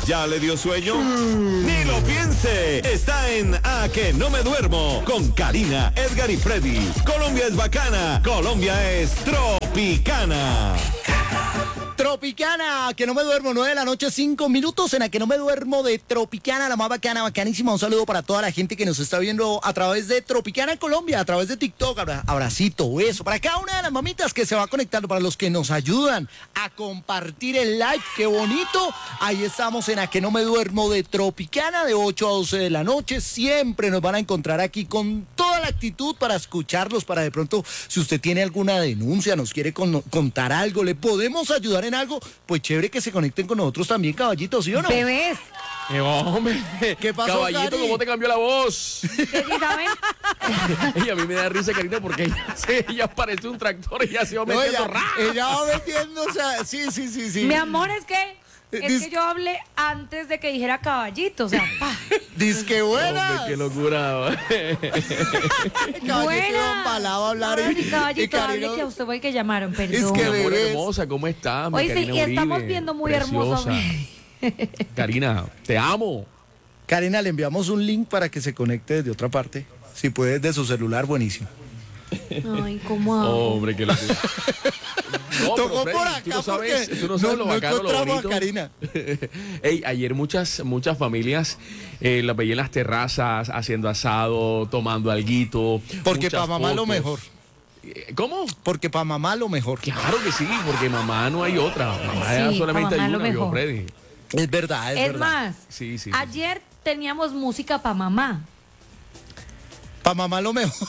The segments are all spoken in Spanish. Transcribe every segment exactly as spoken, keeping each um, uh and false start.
¿Ya le dio sueño? Mm. Ni lo piense. Está en A Que No Me Duermo con Karina, Edgar y Freddy. Colombia es bacana. Colombia es tropicana. Tropicana, que no me duermo, nueve de la noche, cinco minutos en A Que No Me Duermo de Tropicana, la más bacana, bacanísima. Un saludo para toda la gente que nos está viendo a través de Tropicana en Colombia, a través de TikTok. Abracito, beso para cada una de las mamitas que se va conectando, para los que nos ayudan a compartir el live, qué bonito. Ahí estamos en A Que No Me Duermo de Tropicana, de ocho a doce de la noche. Siempre nos van a encontrar aquí con toda la actitud para escucharlos, para de pronto, si usted tiene alguna denuncia, nos quiere con, contar algo, le podemos ayudar en algo, pues chévere que se conecten con nosotros también, caballitos, ¿sí o no? Bebés. Eh, hombre, ¿Qué pasó, caballito, Cari? ¿Cómo te cambió la voz? ¿Qué sí saben? Ella a mí me da risa, Karina, porque ella, ella parece un tractor y ella se va No, metiendo ella, ra. ella va metiéndose, a- sí, sí, sí, sí. Mi amor, es que es Dis- que yo hablé antes de que dijera caballito, o sea, pa. Disque buena. Hombre, qué locura. Caballito Buena. iba empalado a hablar No, y, ni y caballito, hable Karina- que a usted fue el que llamaron, Es perdón. que Mi amor bebés. hermosa, ¿cómo estás? mi Hoy sí, Karina y estamos Uribe? viendo muy Preciosa. hermoso. Karina, te amo. Karina, le enviamos un link para que se conecte desde otra parte. Si puede, desde su celular, buenísimo. Ay, ¿cómo hago? Hombre, qué locura. No, Tocó pero, por Freddy, acá tú no sabes, porque tú no sabes no- lo no bacano, lo encontramos a bonito. Karina. Ey, ayer muchas, muchas familias eh, la veía en las terrazas, haciendo asado, tomando alguito. Porque muchas para mamá lo fotos. mejor. Eh, ¿Cómo? Porque para mamá lo mejor. Claro que sí, porque mamá no hay otra. Mamá Sí, ya pa' solamente mamá hay lo una, viejo mejor. Freddy. Es verdad, es, Es verdad. más, Sí, sí. sí. ayer teníamos música para mamá. Para mamá lo mejor.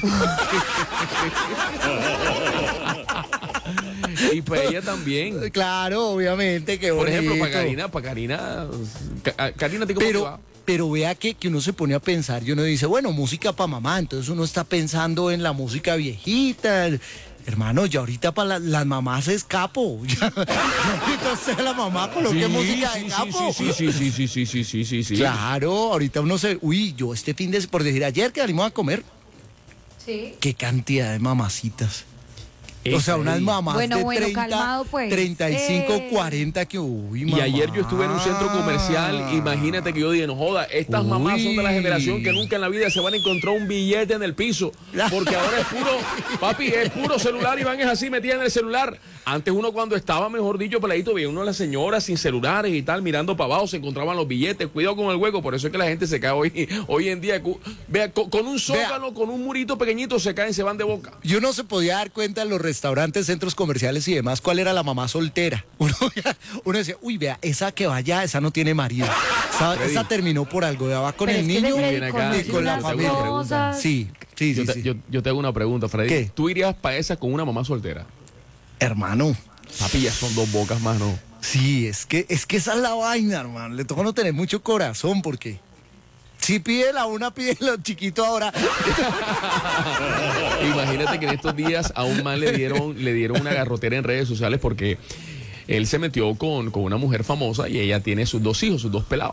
Y para ella también. Claro, obviamente, que Por ejemplo, para bonito. Karina, para Karina. Ca- Karina, ¿a ti cómo te Pero, va? pero vea que, que uno se pone a pensar y uno dice, bueno, música para mamá, entonces uno está pensando en la música viejita. Hermano, ya ahorita para la- las mamás es capo. Ya, ahorita usted la mamá coloque Sí, música de sí, capo. sí, sí, sí, sí, sí, sí, sí, sí, sí. Claro, ahorita uno se... Uy, yo este fin de... Por decir, ayer que salimos a comer, Sí. qué cantidad de mamacitas. O Esa sea, unas ahí. mamás Bueno, de bueno, treinta, calmado, pues. treinta y cinco, Eh. cuarenta que... Uy, Y mamá. ayer yo estuve en un centro comercial, imagínate que yo dije, no joda, estas mamás son de la Uy. generación que nunca en la vida se van a encontrar un billete en el piso, porque ahora es puro, papi, es puro celular y van es así metidas en el celular. Antes uno cuando estaba, mejor dicho, peladito, veía uno a las señoras sin celulares y tal, mirando para abajo, se encontraban los billetes, cuidado con el hueco, por eso es que la gente se cae hoy, hoy en día, cu- vea, con, con un zócalo, con un murito pequeñito, se caen, se van de boca. Y uno se podía dar cuenta en los restaurantes, centros comerciales y demás cuál era la mamá soltera. Uno, uno decía, uy, vea, esa que vaya, esa no tiene marido. Esa, Freddy. esa terminó por algo, ya va con Pero el es que niño ese Ven Freddy acá, y con la unas familia. cosas. Sí, sí, Yo sí, te, sí. yo, yo te hago una pregunta, Freddy. ¿Qué? ¿Tú irías para esa con una mamá soltera? Hermano, Papi, ya son dos bocas más, ¿no? sí, es que, es que esa es la vaina, hermano. Le toca no tener mucho corazón porque... Si pide la una, pide lo chiquito ahora. Imagínate que en estos días a un man le dieron, le dieron una garrotera en redes sociales porque él se metió con, con una mujer famosa y ella tiene sus dos hijos, sus dos pelados.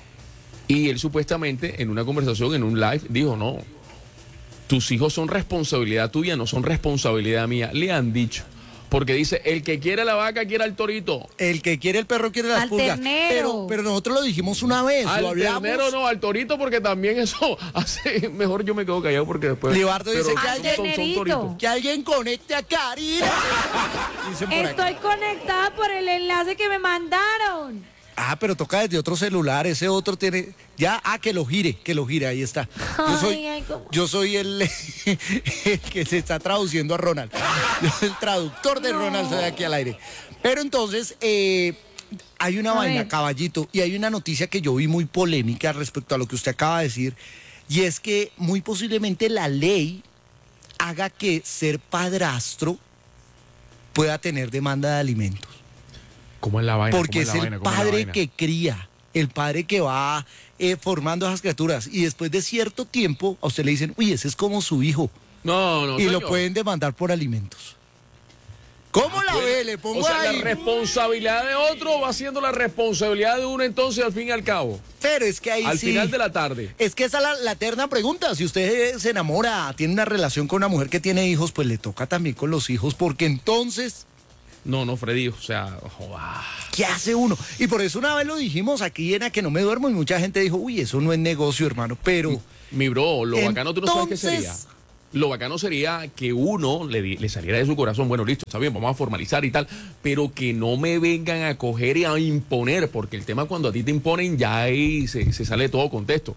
Y él supuestamente en una conversación, en un live, dijo, no, tus hijos son responsabilidad tuya, no son responsabilidad mía. Le han dicho. Porque dice, el que quiere la vaca quiere al torito. El que quiere el perro quiere las Al pulgas. ternero. Pero, pero nosotros lo dijimos una vez, lo Al hablamos. ternero no, al torito, porque también eso hace... Mejor yo me quedo callado porque después... Libardo dice pero que son- alguien- son- son Ternerito. toritos. Que alguien conecte a Karina. Dicen por acá. Estoy conectada por el enlace que me mandaron. Ah, pero toca desde otro celular, ese otro tiene... Ya, ah, que lo gire, que lo gire, ahí está. Yo soy, Ay, ay, cómo- yo soy el, el que se está traduciendo a Ronald. Yo soy el traductor de No. Ronald, soy aquí al aire. Pero entonces, eh, hay una A vaina, ver. caballito, y hay una noticia que yo vi muy polémica respecto a lo que usted acaba de decir, y es que muy posiblemente la ley haga que ser padrastro pueda tener demanda de alimentos. ¿Cómo es la vaina? Porque ¿Cómo es la el vaina? ¿Cómo es la padre vaina? que cría, el padre que va eh, formando a esas criaturas. Y después de cierto tiempo, a usted le dicen, uy, ese es como su hijo. No, no, y lo señor. pueden demandar por alimentos. ¿Cómo la Pues, ve? Le pongo o sea, ahí. la responsabilidad de otro va siendo la responsabilidad de uno entonces al fin y al cabo. Pero es que ahí Al sí. final de la tarde. Es que esa es la, la eterna pregunta. Si usted se enamora, tiene una relación con una mujer que tiene hijos, pues le toca también con los hijos, porque entonces No, no, Freddy, o sea, joda. ¿Qué hace uno? Y por eso una vez lo dijimos aquí en A Que No Me Duermo y mucha gente dijo, uy, eso no es negocio, hermano, pero... Mi bro, lo bacano tú no sabes qué sería. Entonces- Lo bacano sería que uno le, di- le saliera de su corazón, bueno, listo, está bien, vamos a formalizar y tal, pero que no me vengan a coger y a imponer, porque el tema cuando a ti te imponen ya ahí se, se sale de todo contexto.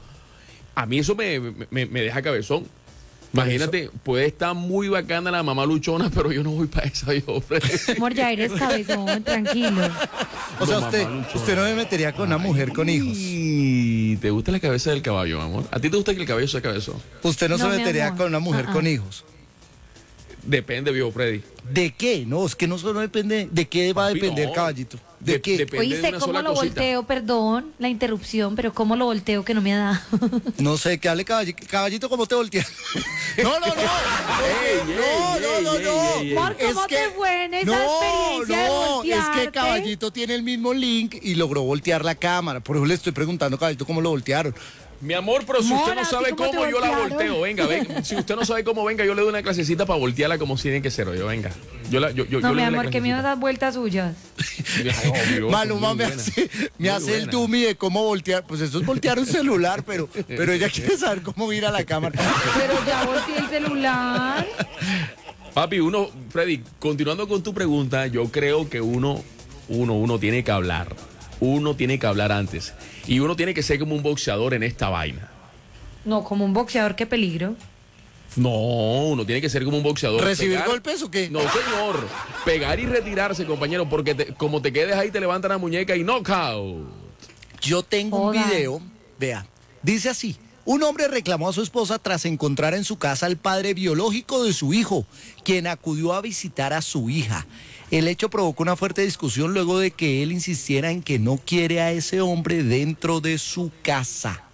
A mí eso me, me, me deja cabezón. Imagínate, puede estar muy bacana la mamá luchona, pero yo no voy para esa, yo, Freddy. Amor, ya eres cabezón, tranquilo. O sea, No, usted, mamá luchona. usted no me metería con una mujer con hijos. Y te gusta la cabeza del caballo, amor. ¿A ti te gusta que el caballo sea cabezón? Usted no, No, se mi metería amor. con una mujer Ah, con ah. hijos. Depende, viejo Freddy. ¿De qué? No, es que no solo depende. ¿De qué va a Papi, depender, no. caballito? ¿De, De- qué? depende de Oíste, una ¿cómo sola lo cosita. volteo? Perdón la interrupción, pero ¿cómo lo volteo que no me ha dado? No sé, ¿qué hable caballito? Caballito, ¿cómo te volteas? No, no, no. Ey, ey, no, no, no, ey, no. ey, ey. Amor, ¿cómo te fue en esa no, experiencia de no, es que voltearte? Caballito tiene el mismo link y logró voltear la cámara. Por eso le estoy preguntando, Caballito, ¿cómo lo voltearon? Mi amor, pero si Amor, usted no ¿a ti sabe cómo te cómo, yo la voltearon? volteo. Venga, venga. Si usted no sabe cómo, venga, yo le doy una clasecita para voltearla como si tiene que ser. Yo, venga. Yo la, yo, yo, No, yo mi le doy la amor, que me iba a clasecita. dar vueltas suyas. Obvio, Maluma muy me buena. hace, me Muy hace el buena. dummy de cómo voltear. Pues eso es voltear un celular, pero, pero ella quiere saber cómo mira la cámara. Pero ya volteé el celular. Papi, uno, Freddy, continuando con tu pregunta, yo creo que uno, uno, uno tiene que hablar. Uno tiene que hablar antes. Y uno tiene que ser como un boxeador en esta vaina. No, como un boxeador, qué peligro. No, uno tiene que ser como un boxeador. ¿Recibir Pegar- golpes o qué? No, señor. Pegar y retirarse, compañero, porque te- como te quedes ahí, te levantan la muñeca y knockout. Yo tengo un Joda. video, vea, dice así. Un hombre reclamó a su esposa tras encontrar en su casa al padre biológico de su hijo, quien acudió a visitar a su hija. El hecho provocó una fuerte discusión luego de que él insistiera en que no quiere a ese hombre dentro de su casa.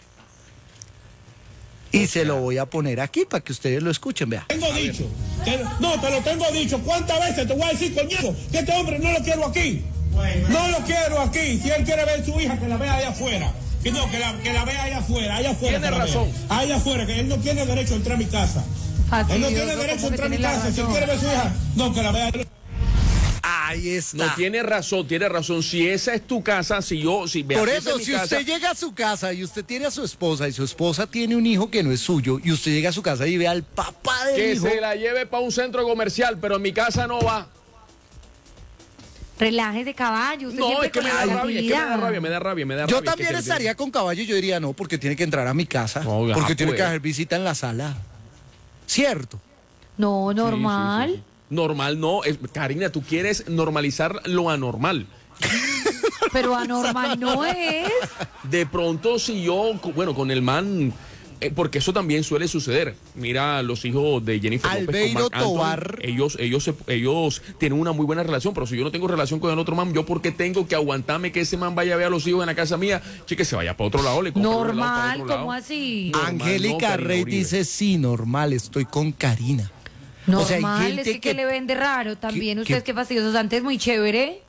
Y se lo voy a poner aquí para que ustedes lo escuchen, vea. Tengo dicho, te- no, te lo tengo dicho. ¿Cuántas veces te voy a decir, coñazo, que este hombre no lo quiero aquí? No lo quiero aquí. Si él quiere ver a su hija, que la vea allá afuera. Que no, que la, que la vea allá afuera, allá afuera. Tiene que la vea. razón. Allá afuera, que él no tiene derecho a entrar a mi casa. Él no tiene Fastidioso, derecho a como que entrar a mi tiene la casa. Si él razón. quiere ver a su hija, no, que la vea. Ahí está. No, tiene razón, tiene razón. Si esa es tu casa, si yo, si Por Beatriz es eso, mi si casa- usted llega a su casa y usted tiene a su esposa y su esposa tiene un hijo que no es suyo y usted llega a su casa y ve al papá del que hijo, se la lleve para un centro comercial, pero en mi casa no va. Relájese, caballo. Usted No, siempre es que con me la da rabia, es que me da negatividad. rabia, me da rabia, me da yo rabia. también Es que se- estaría con caballo y yo diría no, porque tiene que entrar a mi casa, No, ya, porque tiene pues. que hacer visita en la sala. ¿Cierto? No, Sí, normal. sí, sí, sí. Normal no, es, Karina, tú quieres normalizar lo anormal. Pero anormal no es. De pronto si yo, co- bueno, con el man, eh, porque eso también suele suceder. Mira los hijos de Jennifer López Albeiro con Marc Anthony, Tovar. ellos, ellos, se- ellos tienen una muy buena relación, pero si yo no tengo relación con el otro man, yo porque tengo que aguantarme que ese man vaya a ver a los hijos en la casa mía, chique, se vaya para otro lado, le compro un helado para Normal, otro lado. ¿cómo así? Normal, Angélica no, Karina Rey Uribe. dice sí, normal, estoy con Karina. Normal, O sea, hay es gente que, ¿qué que- le vende raro también. que- Ustedes que- qué fastidiosos. Antes muy chévere.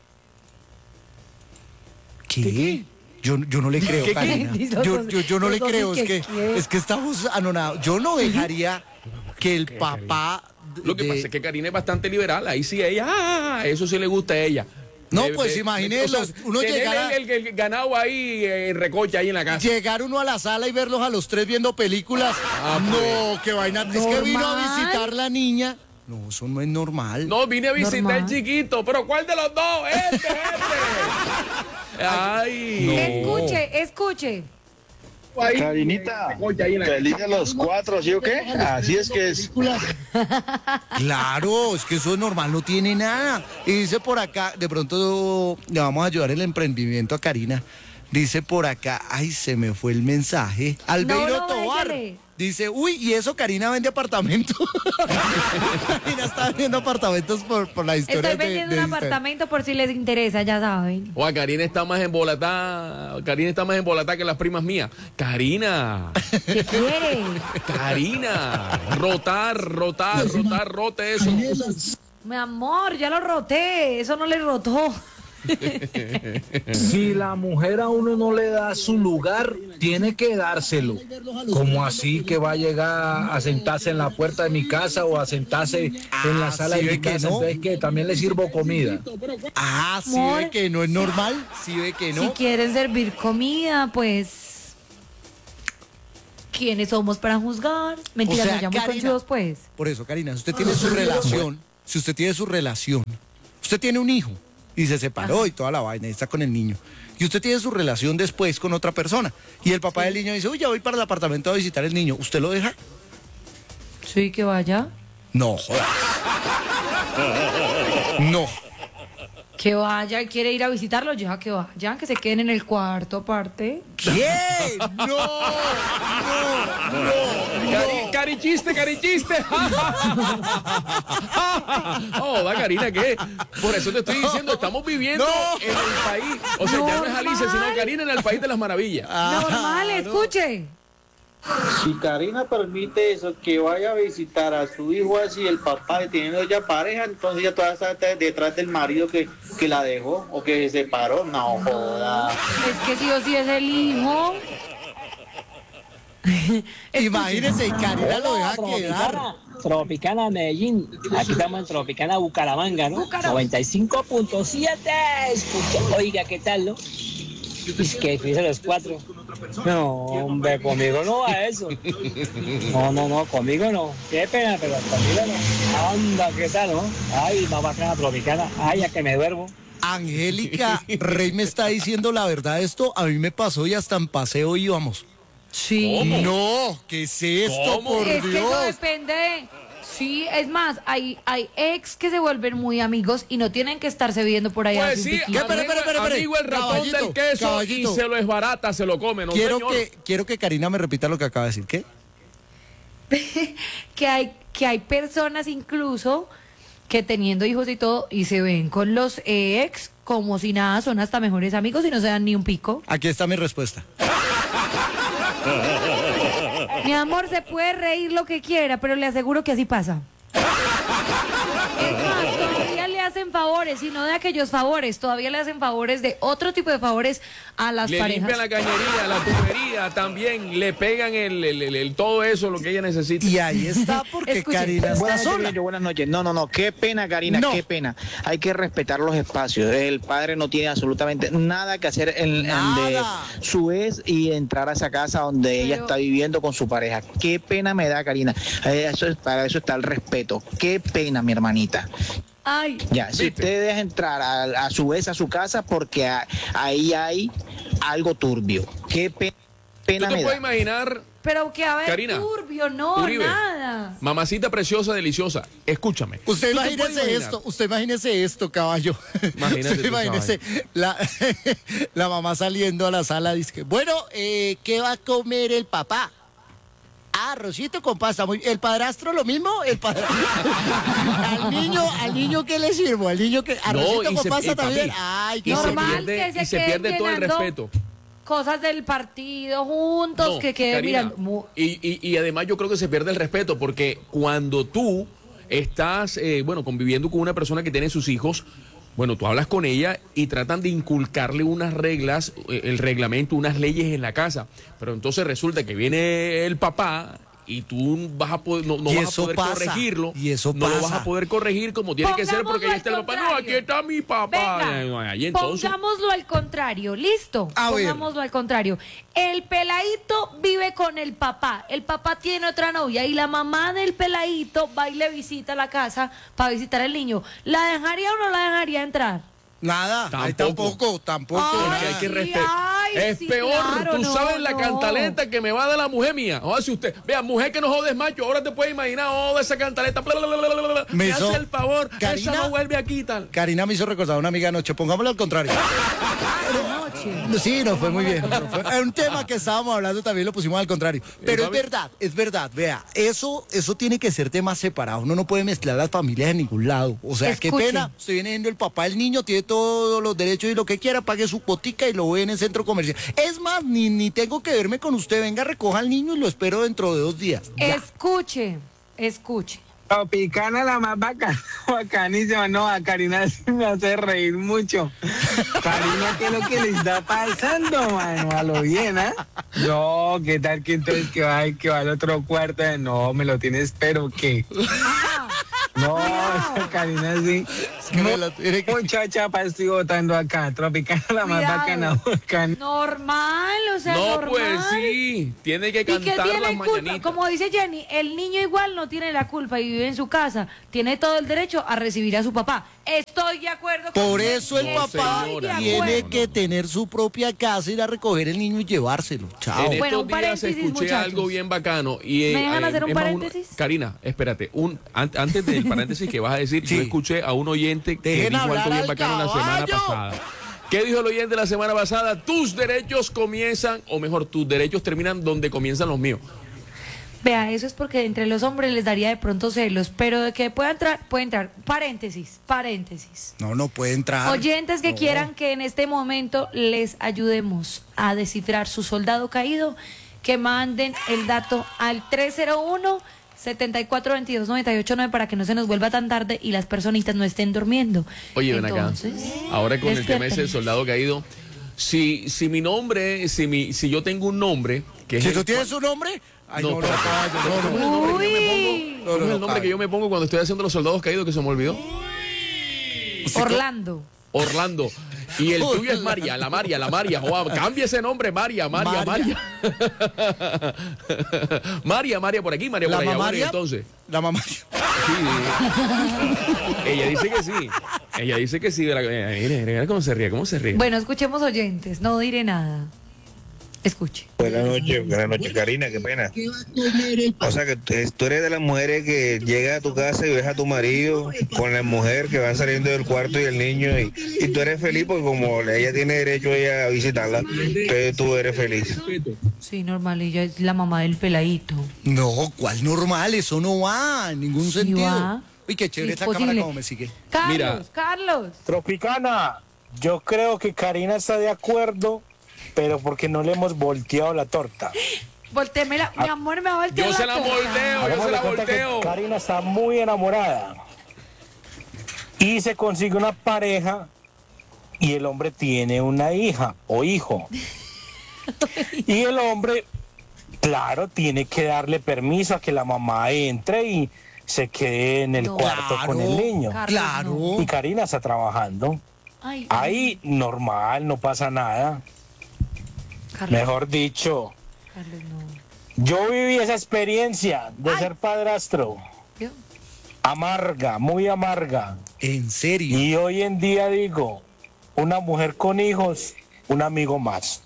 ¿Qué? Yo, yo no le creo, ¿Qué, qué? Karina. Los Yo, dos- yo, yo no los le dos creo, es dicen que, que ¿qué? es que estamos anonados. Yo no dejaría que el papá... Lo que de- pasa es que Karina es bastante liberal, ahí sí ella, ah, eso sí le gusta a ella. No, Eh, pues eh, imagínese o sea, los- uno tener llegar a- el, el- el ganado ahí eh, en recocha ahí en la casa. Llegar uno a la sala y verlos a los tres viendo películas. Ah, no, qué vaina. Es que vino a Normal. visitar la niña. No, eso no es normal. No, vine a visitar Normal. al chiquito, pero ¿cuál de los dos? Este, este. Ay. Escuche, escuche. Ahí, Carinita, recocha ahí en la feliz de los cuatro, ¿sí o qué? Así es que es. Claro, es que eso es normal, no tiene nada. Y dice por acá, de pronto le vamos a ayudar el emprendimiento a Karina. Dice por acá, ay, se me fue el mensaje. Albeiro No, no, Tobar. déjale. Dice, uy, y eso Karina vende apartamentos. Karina está vendiendo apartamentos por, por la historia Estoy de- vendiendo de un Instagram. apartamento por si les interesa, ya saben. Oa, Karina está más embolatada. Karina está más embolatada que las primas mías. Karina. ¿Qué quiere? Karina. Rotar, rotar, rotar, rote eso. Mi amor, ya lo roté. Eso no le rotó. Si la mujer a uno no le da su lugar, tiene que dárselo. Como así que va a llegar a sentarse en la puerta de mi casa o a sentarse en la sala ¿sí de ve mi que casa? no? Entonces, ¿qué? También le sirvo comida. Ah, sí Amor. ve que no es normal, sí ve que no. Si quieren servir comida, pues... ¿Quiénes somos para juzgar? Mentira, O sea, no llamamos Karina. conchudos, pues. Por eso, Karina, si usted tiene su relación, si usted tiene su relación, usted tiene un hijo y se separó y toda la vaina y está con el niño, y usted tiene su relación después con otra persona, y el papá del niño dice, uy, ya voy para el apartamento a visitar al niño, ¿usted lo deja? Sí, que vaya. No, jodas. No. Que vaya, quiere ir a visitarlo, ya que vayan, que se queden en el cuarto aparte. ¿Qué? No, no, no. Cari, carichiste, carichiste. Oh, va, Karina, ¿qué? Por eso te estoy diciendo, estamos viviendo No. en el país. O sea, ya no es Alicia, sino Normal. Karina en el país de las maravillas. Normal, escuche. Si Karina permite eso, que vaya a visitar a su hijo así, el papá teniendo ya pareja, entonces ya todavía está detrás del marido que, que la dejó o que se separó. No joda. Es que sí o sí es el hijo. Imagínese, y Karina lo deja quedar. Tropicana Medellín, aquí estamos en Tropicana Bucaramanga, ¿no? Bucaramanga. noventa y cinco punto siete, escucha, oiga, ¿qué tal, no? Es que dice los cuatro. No, hombre, conmigo no va eso. No, no, no, conmigo no. Qué pena, pero conmigo no. Anda, ¿qué tal, no? Ay, más bacana Tropicana, ay, a que me duermo. Angélica Rey me está diciendo la verdad, esto a mí me pasó y hasta en paseo íbamos. Sí. No, ¿qué es esto, ¿Cómo? por Es que eso Dios? depende de... Sí, es más, hay, hay ex que se vuelven muy amigos y no tienen que estarse viendo por allá. Pues sin sí, piquito. Espera, espera, espera, espera. amigo el ratón Caballito, del queso caballito. y se lo esbarata, se lo come, ¿no, Quiero señor? que, quiero que Karina me repita lo que acaba de decir. ¿Qué? que hay que hay personas incluso que teniendo hijos y todo y se ven con los ex como si nada, son hasta mejores amigos y no se dan ni un pico. Aquí está mi respuesta. Mi amor, se puede reír lo que quiera, pero le aseguro que así pasa. Es más, todavía le hacen favores, y no de aquellos favores, todavía le hacen favores de otro tipo de favores a las Le parejas. limpian la cañería, la tubería, también le pegan el, el- el- el- todo eso, lo que ella necesita. Y ahí está porque Escuchen. Karina está Buenas sola. noches, buenas noches. No, no, no, qué pena, Karina, No. qué pena. Hay que respetar los espacios. El padre no tiene absolutamente nada que hacer en, en de Nada. su ex y entrar a esa casa donde ella Pero- está viviendo con su pareja. Qué pena me da, Karina. Eh, Eso es, para eso está el respeto. Qué pena, mi hermanita. Ay, Ya, si ¿Viste? usted deja entrar a, a su vez a su casa porque a- ahí hay algo turbio. Qué pe- ¿Tú pena te me puedes da. imaginar, pero que a ver, Karina, turbio, no, Uribe, nada. mamacita preciosa, deliciosa, escúchame? Usted ¿Tú te puedes imagínese imaginar? esto, usted imagínese esto, caballo. Imagínate Usted tú, imagínese la, la mamá saliendo a la sala, dice que, bueno, eh, ¿qué va a comer el papá? Ah, arrocito con pasta. Muy, ¿el padrastro lo mismo? El padra- al niño, al niño ¿qué le sirvo? Al niño que arrocito y con se- pasta y, papi, también. Ay, qué y se Normal horrible. pierde, que se y se queden pierde todo el llenando respeto. Cosas del partido juntos, No, que queden Karina, mirando. mu- Y, y- y además yo creo que se pierde el respeto porque cuando tú estás, eh, bueno, conviviendo con una persona que tiene sus hijos, bueno, tú hablas con ella y tratan de inculcarle unas reglas, eh, el reglamento, unas leyes en la casa. Pero entonces resulta que viene el papá y tú vas a poder, no, no Y vas a eso poder pasa, corregirlo. y eso no lo vas pasa. a poder corregir como tiene que ser porque Pongámoslo ahí está el al papá. No, contrario. aquí está mi papá. Venga, Y entonces, pongámoslo al contrario, ¿listo? A ver. Pongámoslo al contrario. El peladito vive con el papá, el papá tiene otra novia y la mamá del peladito va y le visita la casa para visitar al niño. ¿La dejaría o no la dejaría entrar? Nada, ahí Tampoco. tampoco, tampoco. Ay, porque nada. hay que sí, respetar. ay, Es sí, peor, claro, tú no, sabes la no. cantaleta que me va a dar la mujer mía. O si usted, vea, mujer que no jodes macho, ahora te puedes imaginar, oh, esa cantaleta, bla, bla, bla, bla, bla, bla. Me Me hizo- hace el favor, Karina- esa no vuelve aquí y tal. Karina me hizo recordar a una amiga anoche, pongámoslo al contrario. Anoche. Sí, nos fue muy bien. nos fue- Es un tema que estábamos hablando, también lo pusimos al contrario. Pero es papi. verdad, es verdad. Vea, eso, eso tiene que ser temas separados. Uno no puede mezclar las familias en ningún lado. O sea, qué Escuchen. pena. Usted viene viendo el papá del niño, tiene todos los derechos y lo que quiera, pague su botica y lo ve en el centro comercial. Es más, ni, ni tengo que verme con usted. Venga, recoja al niño y lo espero dentro de dos días. Ya. Escuche, escuche. Tropicana la más bacana, bacanísima. No, a Karina sí me hace reír mucho. Karina, ¿qué es lo que le está pasando, mano? A lo bien, ¿ah? ¿eh? No, ¿qué tal que entonces que va, que va al otro cuarto? No, me lo tienes, pero ¿qué? No, Karina sí. Es que me lo tiene que... Muchacha, pa, estoy votando acá. Tropicana la más Cuidado. bacana, bacana. Normal, o sea, No, normal. pues sí, tiene que ¿Y qué cantar tiene las culpa? mañanitas. Como dice Jenny, el niño igual no tiene la culpa y vive en su casa. Tiene todo el derecho a recibir a su papá. Estoy de acuerdo con Por usted. eso el No, papá señora, tiene acuerdo. que tener su propia casa, ir a recoger el niño y llevárselo. Chao. En Bueno, estos un días paréntesis, escuché muchachos. algo bien bacano. Y, eh, ¿Me dejan eh, hacer un es más, paréntesis? Karina, espérate. Un, an- antes del paréntesis que vas a decir, Sí. yo escuché a un oyente que Dejen dijo hablar algo bien al bacano la semana caballo. pasada. ¿Qué dijo el oyente la semana pasada? Tus derechos comienzan, o mejor, tus derechos terminan donde comienzan los míos. Vea, eso es porque entre los hombres les daría de pronto celos, pero de que pueda entrar, puede entrar. Paréntesis, paréntesis. No, no puede entrar. Oyentes que No. quieran que en este momento les ayudemos a descifrar su soldado caído, que manden el dato al tres cero uno, siete cuatro dos dos, nueve ocho nueve para que no se nos vuelva tan tarde y las personitas no estén durmiendo. Oye, ven acá. Entonces, Ahora con el tema ese del despiértenlos. soldado caído, si, si mi nombre, si mi, si yo tengo un nombre, que es Si el- tú tienes su nombre, ay, No, no, no, espérate. caballo, no, no, no, no, Uy, no, ¿Cómo no, es no, el nombre que yo me pongo cuando estoy haciendo los soldados caídos que se me olvidó? Orlando. Orlando. Y el tuyo es María, la María, la María. Joa, cambia ese nombre, María, María, María. María. María, María por aquí, María por La allá. Bueno, mamaria. y entonces. La mamá. Sí, sí. Ella dice que sí. Ella dice que sí. Mira, mira, mira cómo se ríe, cómo se ríe. Bueno, escuchemos oyentes, no diré nada. Escuche. Buenas noches, buenas noches, Karina, qué pena. O sea que tú tú eres de las mujeres que llega a tu casa y ves a tu marido con la mujer que van saliendo del cuarto y el niño y, y tú eres feliz porque como ella tiene derecho ella a visitarla, entonces tú eres feliz. Sí, normal, ella es la mamá del peladito. No, ¿cuál normal? Eso no va en ningún Sí sentido. va. Uy, qué chévere Sí, esta es cámara posible. como me sigue. Carlos, Mira. Carlos. Tropicana, yo creo que Karina está de acuerdo, pero porque no le hemos volteado la torta. Voltémela, mi amor, me va a voltear Yo la se la torta. volteo, yo Hagamos se de la cuenta que volteo. Karina está muy enamorada y se consigue una pareja y el hombre tiene una hija o hijo. Y el hombre, claro, tiene que darle permiso a que la mamá entre y se quede en el No. cuarto con Claro, el niño. Carlos, Claro. no. Y Karina está trabajando. Ay, Ahí normal, no pasa nada. Carlos, Mejor dicho, Carlos, no. yo viví esa experiencia de ser padrastro. ¿Vio? Amarga, muy amarga. En serio. Y hoy en día digo, una mujer con hijos, un amigo más.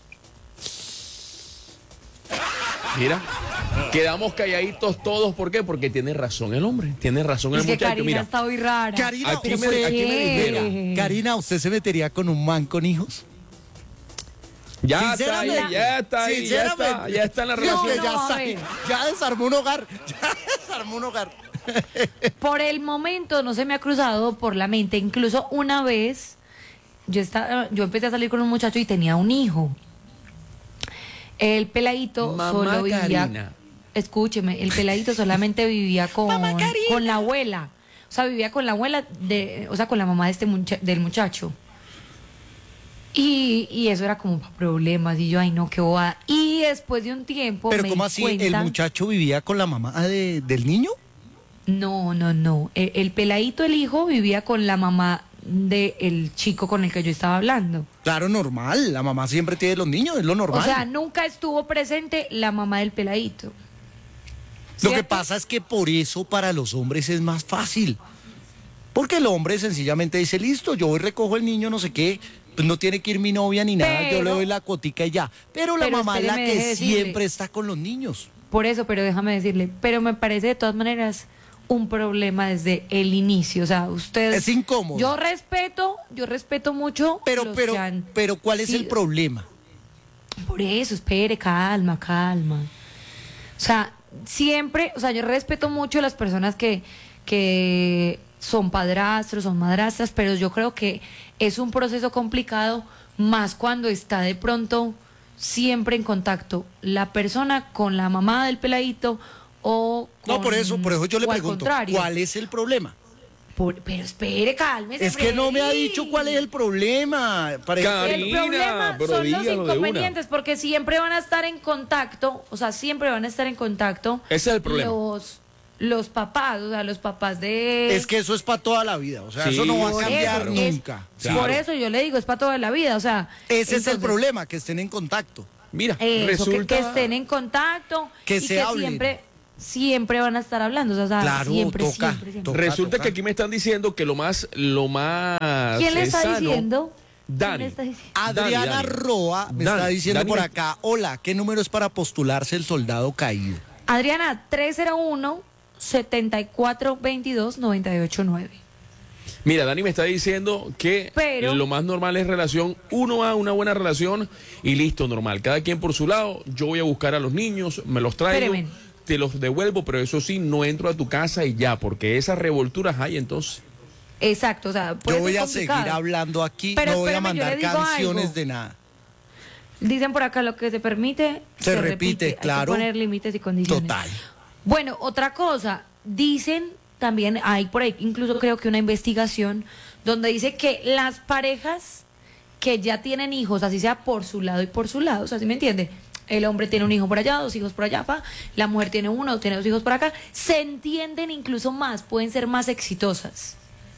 Mira, quedamos calladitos todos. ¿Por qué? Porque tiene razón el hombre. Tiene razón el Es que muchacho. Karina Mira, está hoy rara. Karina, Aquí usted, me- aquí me Mira, dijeron. Karina, ¿usted se metería con un man con hijos? ya está ahí, Sinceramente, ya está ahí, ya está, sinceramente. ya está en la No, relación. ya No, a está ahí. ver. Ya desarmó un hogar. Ya desarmó un hogar. Por el momento no se me ha cruzado por la mente. Incluso una vez yo estaba, yo empecé a salir con un muchacho y tenía un hijo. El peladito Mamá solo vivía. Karina. Escúcheme, el peladito solamente vivía con, con la abuela. O sea, vivía con la abuela de, o sea, con la mamá de este mucha- del muchacho. Y, y eso era como para problemas. Y yo, ay no, qué bobada. Y después de un tiempo. Pero me ¿cómo di así? cuenta- ¿El muchacho vivía con la mamá de- del niño? No, no, no. El, el peladito, el hijo, vivía con la mamá del chico con el que yo estaba hablando. Claro, normal. La mamá siempre tiene los niños, es lo normal. O sea, nunca estuvo presente la mamá del peladito. Lo que ¿Cierto? pasa es que por eso para los hombres es más fácil. Porque el hombre sencillamente dice, listo, yo voy recojo el niño, no sé qué, pues no tiene que ir mi novia ni nada, yo Pero- le doy la cotica y ya. Pero la Pero mamá es la espéreme, que deje decirle. siempre está con los niños. Por eso, pero déjame decirle, pero me parece de todas maneras un problema desde el inicio. O sea, ustedes. Es incómodo. Yo respeto, yo respeto mucho. Pero, los pero, que han pero ¿cuál es el sido- problema? Por eso, espere, calma, calma. O sea, siempre, o sea, yo respeto mucho a las personas que, que son padrastros, son madrastras, pero yo creo que es un proceso complicado, más cuando está de pronto siempre en contacto la persona con la mamá del peladito o con, No, por eso, por eso yo le o al pregunto, contrario. ¿cuál es el problema? Por- pero espere, cálmese. Es que no me ha Freddy. dicho cuál es el problema. Para- Karina, El problema pero son los dígalo de una. inconvenientes, porque siempre van a estar en contacto, o sea, siempre van a estar en contacto. Ese es el problema. Los, los papás, o sea, los papás de... Es que eso es para toda la vida, o sea, Sí, eso no va a Por cambiar eso, es- nunca. Claro. Por eso yo le digo, es para toda la vida, o sea... Ese es el entonces, problema, que estén en contacto. Mira, Eso, que- resulta... que, estén en contacto Que y se que hablen. siempre, siempre van a estar hablando, o sea, Claro, siempre, toca, siempre, siempre. toca. Resulta que aquí me están diciendo que lo más, lo más ¿Quién le eh, está sano- diciendo? ¿Quién Dani. le está diciendo? Adriana Dani, Dani. Roa me Dani, está diciendo Dani por me- acá, hola, ¿qué número es para postularse el soldado caído? Adriana, tres cero uno, setenta y cuatro veintidós, noventa y ocho nueve. Mira, Dani me está diciendo que Pero- lo más normal es relación, uno a una buena relación y listo, normal. Cada quien por su lado, yo voy a buscar a los niños, me los traigo, Espéreme. te los devuelvo, pero eso sí, no entro a tu casa y ya, porque esas revolturas hay entonces. Exacto, o sea, puede Yo voy ser a complicado. seguir hablando aquí, Pero no voy a espérame, yo mandar le digo canciones algo. de nada. Dicen por acá, lo que se permite, Se repite, Hay claro. que poner límites y condiciones. Total. Bueno, otra cosa, dicen también, hay por ahí incluso creo que una investigación donde dice que las parejas que ya tienen hijos, así sea por su lado y por su lado, o sea, ¿sí me entiende? El hombre tiene un hijo por allá, dos hijos por allá, pa, la mujer tiene uno, tiene dos hijos por acá, se entienden incluso más, pueden ser más exitosas.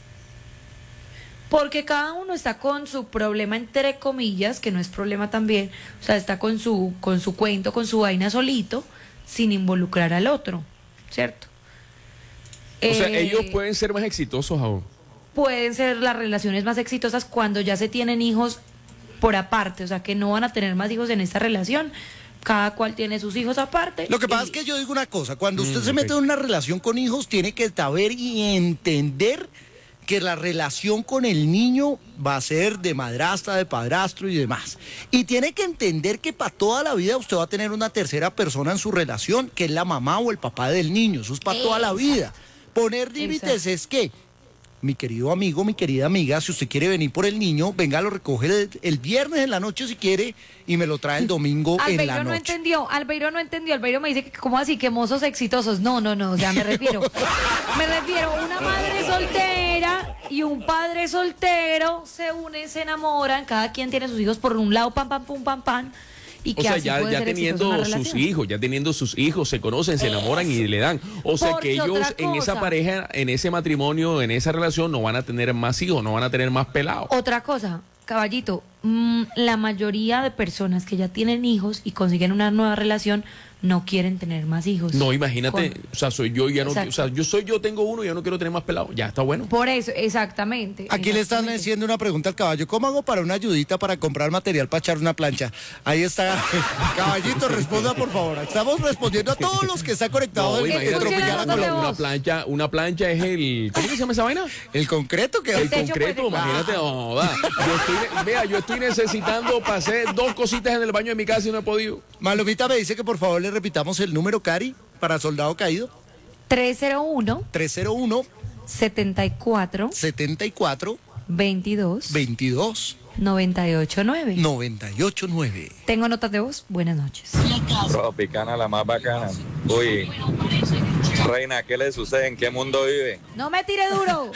Porque cada uno está con su problema, entre comillas, que no es problema también, o sea, está con su, con su cuento, con su vaina solito, sin involucrar al otro, ¿cierto? O sea, Eh, ellos pueden ser más exitosos aún. pueden ser las relaciones más exitosas cuando ya se tienen hijos por aparte, o sea, que no van a tener más hijos en esta relación, cada cual tiene sus hijos aparte. Lo que pasa y- es que yo digo una cosa, cuando usted Mm, se ok. mete en una relación con hijos, tiene que saber y entender que la relación con el niño va a ser de madrastra, de padrastro y demás. Y tiene que entender que para toda la vida usted va a tener una tercera persona en su relación, que es la mamá o el papá del niño. Eso es para toda la vida. Poner límites Exacto. es que, mi querido amigo, mi querida amiga, si usted quiere venir por el niño, venga, lo recoge el, el viernes en la noche si quiere y me lo trae el domingo en Albeiro la no noche. entendió, Albeiro no entendió, Albeiro me dice que cómo así, que mozos exitosos. No, no, no, o sea, me refiero, me refiero a una madre soltera y un padre soltero se unen, se enamoran, cada quien tiene sus hijos por un lado, pam, pam, pum, pam, pam, y O que sea, así ya, puede ya ser exitosa teniendo una sus relación. hijos, ya teniendo sus hijos, se conocen, se enamoran y le dan. O sea Porque que ellos otra en esa cosa. pareja, en ese matrimonio, en esa relación, no van a tener más hijos, no van a tener más pelados. Otra cosa, caballito, mm, la mayoría de personas que ya tienen hijos y consiguen una nueva relación no quieren tener más hijos. No, imagínate, Con- o sea, soy yo, ya no, Exacto. o sea, yo soy yo, tengo uno, ya no quiero tener más pelados. Ya está bueno. Por eso, exactamente. Aquí le están exactamente. haciendo una pregunta al caballo. ¿Cómo hago para una ayudita para comprar material para echar una plancha? Ahí está. Caballito, responda por favor. Estamos respondiendo a todos los que están conectados No, en imagínate, Escuchen Tropicana la nota de Colombia. una voz. plancha, una plancha es el, ¿cómo que se llama esa vaina? El concreto que El techo concreto, puede- imagínate, no, va. Yo estoy, vea, yo estoy necesitando para hacer dos cositas en el baño de mi casa y no he podido. Malomita me dice que por favor le repitamos el número, Cari, para soldado caído. tres cero uno, tres cero uno, setenta y cuatro, setenta y cuatro, veintidós, veintidós, noventa y ocho nueve. noventa y ocho nueve. Tengo notas de voz. Buenas noches. Tropicana, la más bacana. Uy, reina, ¿qué le sucede? ¿En qué mundo vive? No me tire duro.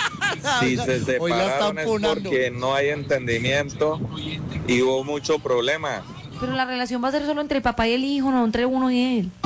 Si se Hoy la están separaron es ponando. porque no hay entendimiento y hubo muchos problemas. Pero la relación va a ser solo entre el papá y el hijo, no entre uno y él.